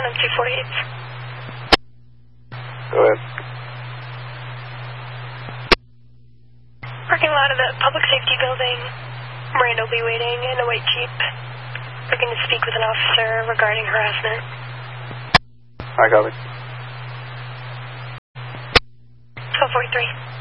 on 248. Go ahead. Parking lot of the public safety building. Miranda will be waiting in a white Jeep. Looking to speak with an officer regarding harassment. I copy. 1243.